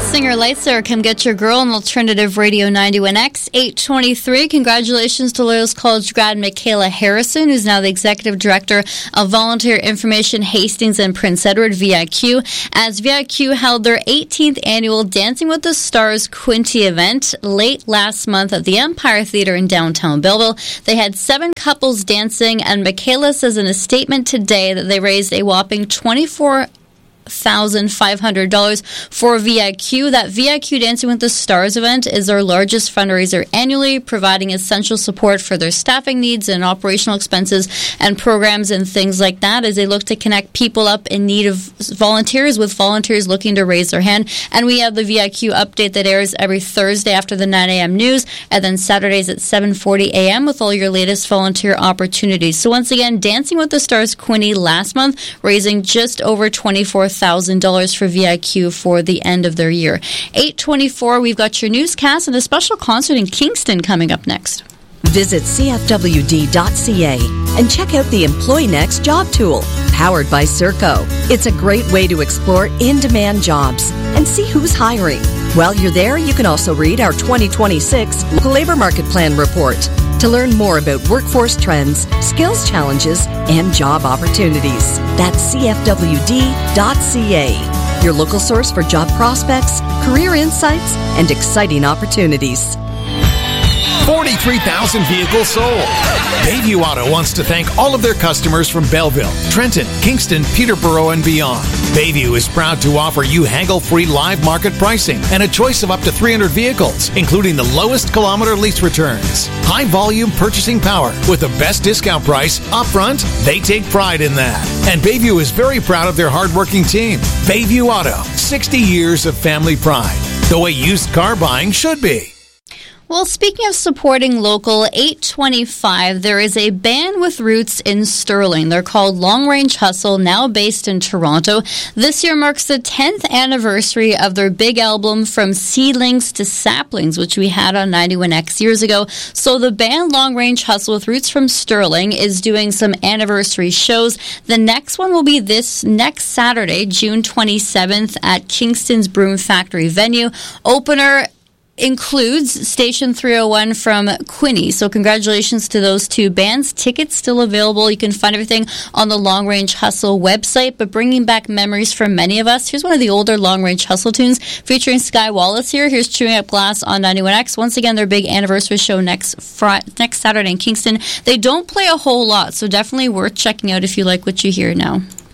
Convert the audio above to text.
Singer Lightser, Come Get Your Girl on Alternative Radio 91X, 823. Congratulations to Loyalist College grad Michaela Harrison, who's now the Executive Director of Volunteer Information Hastings and Prince Edward, VIQ, as VIQ held their 18th annual Dancing with the Stars Quinte event late last month at the Empire Theatre in downtown Belleville. They had 7 couples dancing, and Michaela says in a statement today that they raised a whopping $24,500 for VIQ. That VIQ Dancing with the Stars event is their largest fundraiser annually, providing essential support for their staffing needs and operational expenses and programs and things like that as they look to connect people up in need of volunteers with volunteers looking to raise their hand. And we have the VIQ update that airs every Thursday after the 9 a.m. news, and then Saturdays at 7:40 a.m. with all your latest volunteer opportunities. So once again, Dancing with the Stars Quinte last month, raising just over $24,000 for VIQ for the end of their year. 8:24, we've got your newscast and a special concert in Kingston coming up next. Visit cfwd.ca and check out the Employee Next job tool, powered by Serco. It's a great way to explore in-demand jobs and see who's hiring. While you're there, you can also read our 2026 Local Labor Market Plan report to learn more about workforce trends, skills challenges, and job opportunities. That's cfwd.ca, your local source for job prospects, career insights, and exciting opportunities. 43,000 vehicles sold. Bayview Auto wants to thank all of their customers from Belleville, Trenton, Kingston, Peterborough, and beyond. Bayview is proud to offer you haggle-free live market pricing and a choice of up to 300 vehicles, including the lowest kilometer lease returns. High-volume purchasing power with the best discount price upfront. They take pride in that. And Bayview is very proud of their hardworking team. Bayview Auto, 60 years of family pride. The way used car buying should be. Well, speaking of supporting local, 825, there is a band with roots in Sterling. They're called Long Range Hustle, now based in Toronto. This year marks the 10th anniversary of their big album From Seedlings to Saplings, which we had on 91X years ago. So the band Long Range Hustle with roots from Sterling is doing some anniversary shows. The next one will be this next Saturday, June 27th at Kingston's Broom Factory venue. Opener includes Station 301 from Quinte. So congratulations to those two bands. Tickets still available. You can find everything on the Long Range Hustle website, but bringing back memories for many of us. Here's one of the older Long Range Hustle tunes featuring Sky Wallace here. Here's Chewing Up Glass on 91X. Once again, their big anniversary show next Saturday in Kingston. They don't play a whole lot, so definitely worth checking out if you like what you hear now.